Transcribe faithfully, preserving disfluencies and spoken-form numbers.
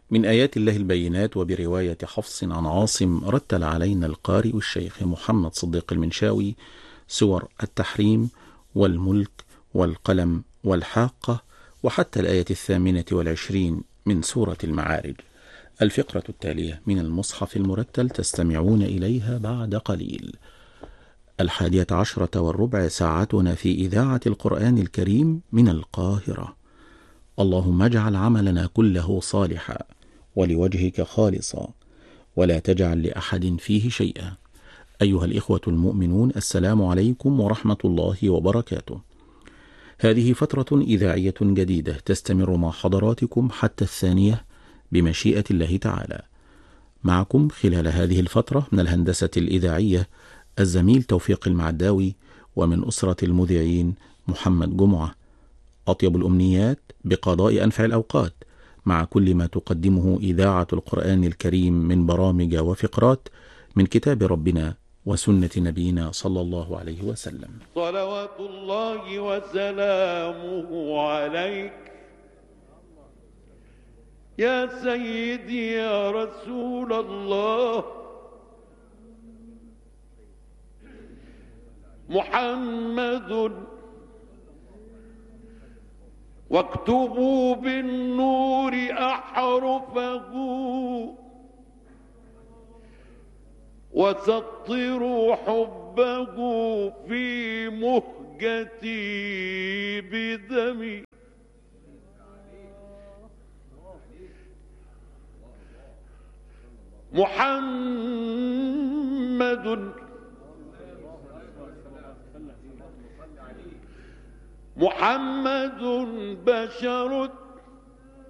من آيات الله البينات. وبرواية حفص عن عاصم رتل علينا القارئ الشيخ محمد صديق المنشاوي سور التحريم والملك والقلم والحاقة وحتى الآية الثامنة والعشرين من سورة المعارج. الفقرة التالية من المصحف المرتل تستمعون إليها بعد قليل. الحادية عشرة والربع ساعتنا في إذاعة القرآن الكريم من القاهرة. اللهم اجعل عملنا كله صالحا ولوجهك خالصا ولا تجعل لأحد فيه شيئا. أيها الإخوة المؤمنون، السلام عليكم ورحمة الله وبركاته. هذه فترة إذاعية جديدة تستمر مع حضراتكم حتى الثانية بمشيئة الله تعالى. معكم خلال هذه الفترة من الهندسة الإذاعية الزميل توفيق المعداوي، ومن أسرة المذيعين محمد جمعة. أطيب الأمنيات بقضاء أنفع الأوقات مع كل ما تقدمه إذاعة القرآن الكريم من برامج وفقرات من كتاب ربنا وسنة نبينا صلى الله عليه وسلم. صلوات الله وسلامه عليك يا سيدي يا رسول الله. محمد واكتبوا بالنور أحرفه وسطروا حبه في مهجتي بدمي. محمد محمد بشر